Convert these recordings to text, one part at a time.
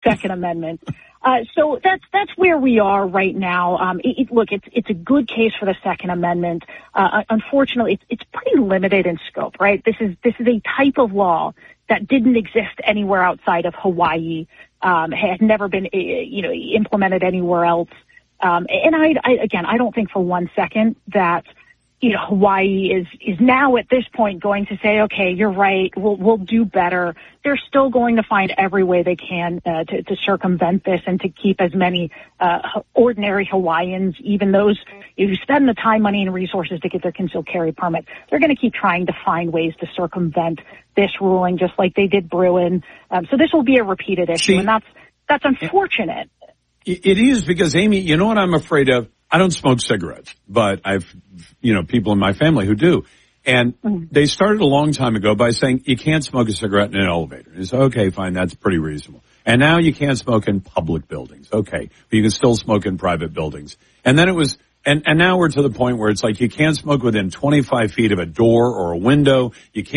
Second Amendment. So that's where we are right now. Look, it's a good case for the Second Amendment. Unfortunately, it's pretty limited in scope, right? This is a type of law that didn't exist anywhere outside of Hawaii, had never been, implemented anywhere else. And I don't think for one second that, Hawaii is now at this point going to say, okay, you're right, we'll do better. They're still going to find every way they can to circumvent this and to keep as many ordinary Hawaiians, even those who spend the time, money, and resources to get their concealed carry permit. They're going to keep trying to find ways to circumvent this ruling, just like they did Bruin. So this will be a repeated issue, and that's unfortunate. It is, because, Amy, you know what I'm afraid of? I don't smoke cigarettes, but I've, people in my family who do. And they started a long time ago by saying you can't smoke a cigarette in an elevator. It's okay, fine, that's pretty reasonable. And now you can't smoke in public buildings. Okay, but you can still smoke in private buildings. And then it was, and now we're to the point where it's like you can't smoke within 25 feet of a door or a window.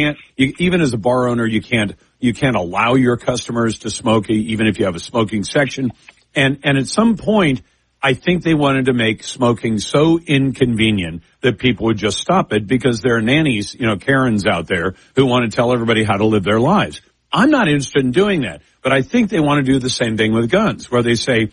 Even as a bar owner, you can't allow your customers to smoke, even if you have a smoking section. And at some point, I think they wanted to make smoking so inconvenient that people would just stop it, because there are nannies, Karens out there who want to tell everybody how to live their lives. I'm not interested in doing that, but I think they want to do the same thing with guns, where they say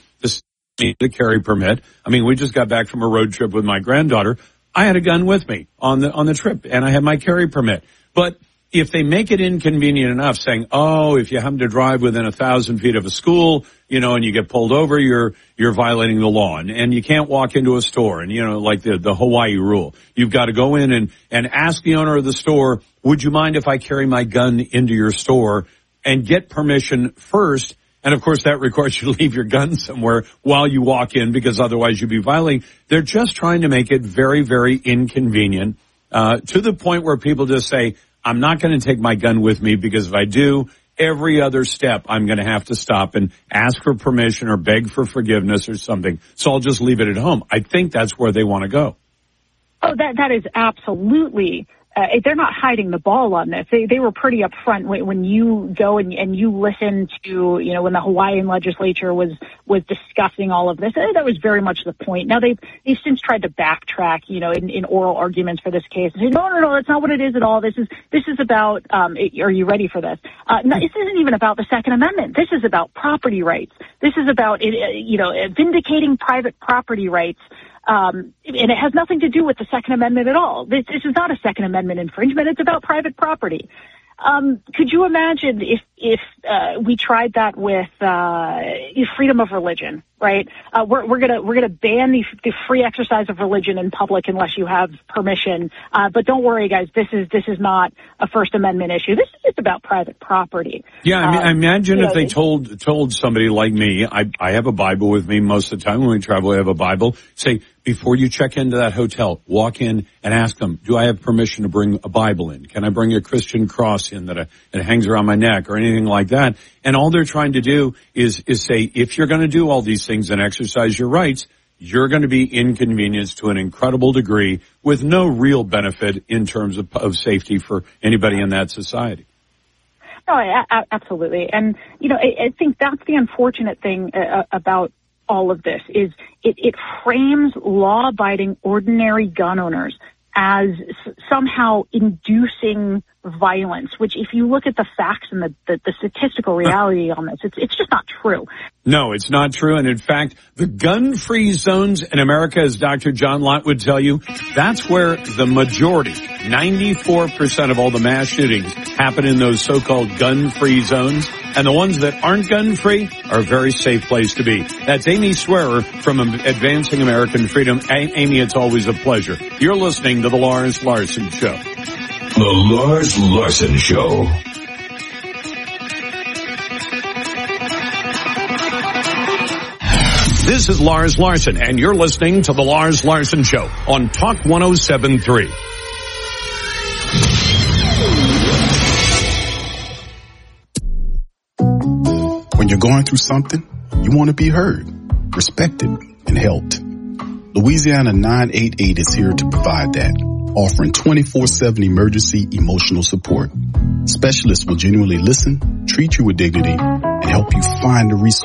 the carry permit. I mean, we just got back from a road trip with my granddaughter. I had a gun with me on the trip, and I had my carry permit. But if they make it inconvenient enough, saying, if you happen to drive within 1,000 feet of a school, and you get pulled over, you're violating the law, and you can't walk into a store, and like the Hawaii rule, you've got to go in and ask the owner of the store, would you mind if I carry my gun into your store, and get permission first. And of course that requires you to leave your gun somewhere while you walk in, because otherwise you'd be violating. They're just trying to make it very, very inconvenient, to the point where people just say, I'm not going to take my gun with me, because if I do, every other step I'm going to have to stop and ask for permission or beg for forgiveness or something. So I'll just leave it at home. I think that's where they want to go. Oh, that is absolutely. They're not hiding the ball on this. They were pretty upfront when you go and you listen to, when the Hawaiian legislature was discussing all of this. That was very much the point. Now they've since tried to backtrack, in oral arguments for this case and say, no, that's not what it is at all. This is about, are you ready for this? No, this isn't even about the Second Amendment. This is about property rights. This is about, vindicating private property rights. And it has nothing to do with the Second Amendment at all. This is not a Second Amendment infringement. It's about private property. Could you imagine if we tried that with freedom of religion, right? We're gonna ban the free exercise of religion in public unless you have permission. But don't worry, guys. This is not a First Amendment issue. This is just about private property. Yeah, I imagine if they told somebody like me, I have a Bible with me most of the time when we travel. I have a Bible. Say, before you check into that hotel, walk in and ask them, do I have permission to bring a Bible in? Can I bring a Christian cross in that hangs around my neck or anything like that? And all they're trying to do is say, if you're going to do all these things and exercise your rights, you're going to be inconvenienced to an incredible degree with no real benefit in terms of safety for anybody in that society. No, absolutely. And, I think that's the unfortunate thing about all of this is it frames law-abiding ordinary gun owners as somehow inducing violence, which if you look at the facts and the statistical reality on this, it's just not true. No, it's not true. And in fact, the gun-free zones in America, as Dr. John Lott would tell you, that's where the majority, 94% of all the mass shootings happen in those so-called gun-free zones. And the ones that aren't gun-free are a very safe place to be. That's Amy Swearer from Advancing American Freedom. Amy, it's always a pleasure. You're listening to The Lars Larson Show. The Lars Larson Show. This is Lars Larson, and you're listening to The Lars Larson Show on Talk 107.3. When you're going through something, you want to be heard, respected, and helped. Louisiana 988 is here to provide that, offering 24/7 emergency emotional support. Specialists will genuinely listen, treat you with dignity, and help you find the resources